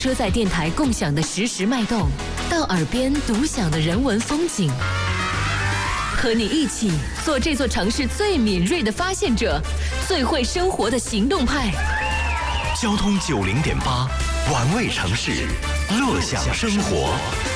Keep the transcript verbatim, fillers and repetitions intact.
车载电台共享的实时脉动，到耳边独享的人文风景，和你一起做这座城市最敏锐的发现者，最会生活的行动派。 交通九零点八，玩味城市，乐享生活。